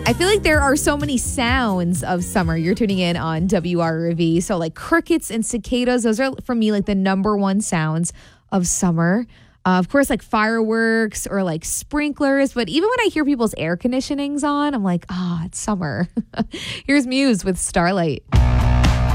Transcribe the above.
I feel like there are so many sounds of summer. You're tuning in on WRV. So like crickets and cicadas, those are for me like the number one sounds of summer. Of course, like fireworks or like sprinklers. But even when I hear people's air conditionings on, I'm like, it's summer. Here's Muse with Starlight.